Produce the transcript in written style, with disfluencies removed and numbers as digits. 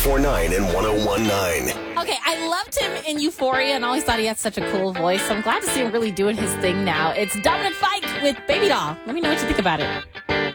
1049 and 1019. Okay, I loved him in Euphoria and always thought he had such a cool voice. So I'm glad to see him really doing his thing now. It's Dominic Fike with Baby Doll. Let me know what you think about it.